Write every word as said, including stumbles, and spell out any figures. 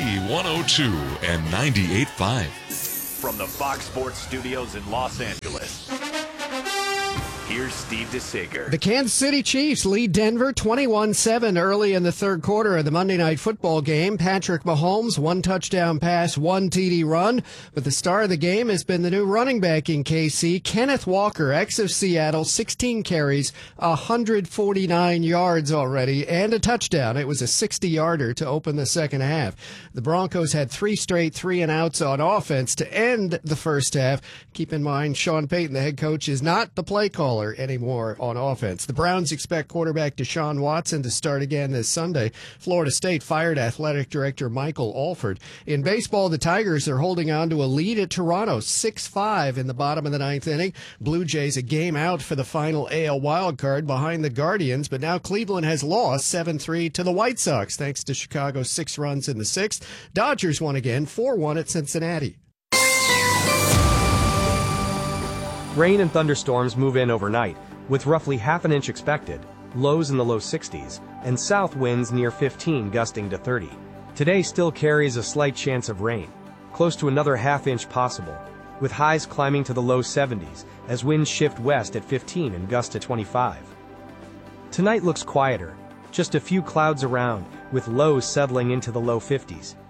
one oh two and ninety-eight point five. From the Fox Sports Studios in Los Angeles, here's Steve DeSager. The Kansas City Chiefs lead Denver twenty-one seven early in the third quarter of the Monday Night Football game. Patrick Mahomes, one touchdown pass, one T D run. But the star of the game has been the new running back in K C, Kenneth Walker, ex of Seattle, sixteen carries, one hundred forty-nine yards already, and a touchdown. It was a sixty-yarder to open the second half. The Broncos had three straight three and outs on offense to end the first half. Keep in mind, Sean Payton, the head coach, is not the play caller anymore on offense. The Browns expect quarterback Deshaun Watson to start again this Sunday. Florida State fired athletic director Michael Alford. In baseball, the Tigers are holding on to a lead at Toronto, six five in the bottom of the ninth inning. Blue Jays a game out for the final A L wildcard behind the Guardians, but now Cleveland has lost seven three to the White Sox thanks to Chicago's six runs in the sixth. Dodgers won again, four one at Cincinnati. Rain and thunderstorms move in overnight, with roughly half an inch expected, lows in the low sixties, and south winds near fifteen gusting to thirty. Today still carries a slight chance of rain, close to another half inch possible, with highs climbing to the low seventies as winds shift west at fifteen and gust to twenty-five. Tonight looks quieter, just a few clouds around, with lows settling into the low fifties.